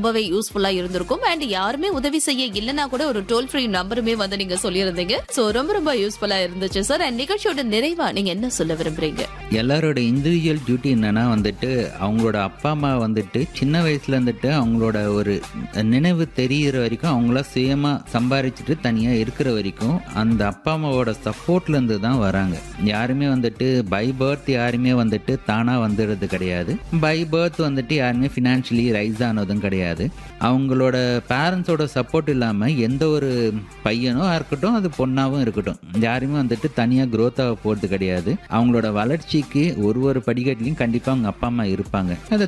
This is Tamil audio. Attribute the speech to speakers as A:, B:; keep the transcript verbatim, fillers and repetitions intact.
A: ரொம்பவே யூஸ்ஃபுல்லா இருந்திருக்கும். அண்ட் யாருமே உதவி செய்ய இல்லைன்னா கூட ஒரு டோல் ஃப்ரீ நம்பருமே வந்து நீங்க சொல்லியிருந்தீங்க. சோ ரொம்ப ரொம்ப யூஸ்ஃபுல்லா இருந்துச்சு சார். அண்ட் நிகழ்ச்சியோட நிறைவா நீங்க என்ன சொல்ல விரும்புறீங்க?
B: எல்லாரோட இண்டிவிஜுவல் டியூட்டி என்னன்னா வந்துட்டு அவங்களோட அப்பா அம்மா வந்துட்டு சின்ன வயசுல இருந்துட்டு அவங்களோட ஒரு நினைவு தெரிகிற வரைக்கும் அவங்கள சுயமா சம்பாரிச்சுட்டு தனியா இருக்கிற வரைக்கும் அந்த அப்பா அம்மாவோட சப்போர்ட்ல இருந்து தான் வராங்க. யாருமே வந்துட்டு பை பர்த் யாருமே வந்துட்டு தானா வந்துடுறது கிடையாது. பை பர்த் வந்துட்டு யாருமே ஃபினான்ஷியலி ரைஸ் ஆனதும் கிடையாது. அவங்களோட பேரண்ட்ஸோட சப்போர்ட் இல்லாம எந்த ஒரு பையனோ இருக்கட்டும் அது பொண்ணாவும் இருக்கட்டும் யாருமே வந்துட்டு தனியா growth ஆக போறது கிடையாது. அவங்களோட வளர்ச்சிக்கு ஒரு ஒரு படிக்கட்டிலையும் கண்டிப்பா அவங்க அப்பா அம்மா இருப்பாங்க. அதை